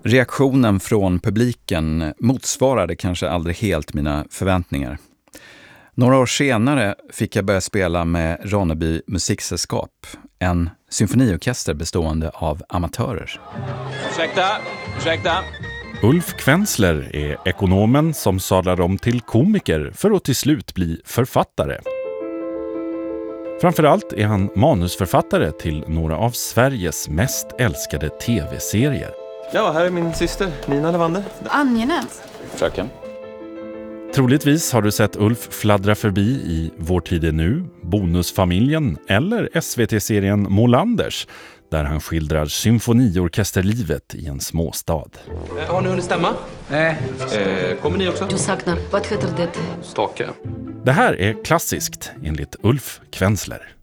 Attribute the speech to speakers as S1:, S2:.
S1: Reaktionen från publiken motsvarade kanske aldrig helt mina förväntningar. Några år senare fick jag börja spela med Ronneby musiksällskap, en symfoniorkester bestående av amatörer.
S2: Ursäkta.
S3: Ulf Kvensler är ekonomen som sadlar om till komiker för att till slut bli författare. Framförallt är han manusförfattare till några av Sveriges mest älskade tv-serier.
S2: Ja, här är min syster, Nina Levander.
S4: Angenämt.
S2: Fröken.
S3: Troligtvis har du sett Ulf fladdra förbi i Vår tid är nu, Bonusfamiljen eller SVT-serien Molanders, där han skildrar symfoniorkesterlivet i en småstad.
S2: Har ni hunnit stämma?
S5: Nej.
S2: Kommer ni också?
S4: Du saknar. Vad heter det?
S2: Stake.
S3: Det här är klassiskt enligt Ulf Kvensler.